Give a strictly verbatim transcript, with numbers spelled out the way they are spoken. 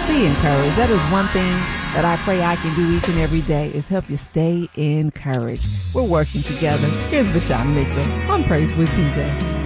Be encouraged. That is one thing that I pray I can do each and every day is help you stay encouraged. We're working together. Here's Vashawn Mitchell on Praise with T J.